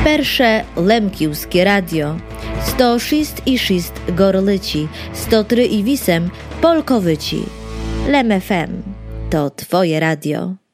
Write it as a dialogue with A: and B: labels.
A: Persze Lemkівське radio 106,6 Gorlici, 103,8 Polkowyci. Lem FM to twoje radio.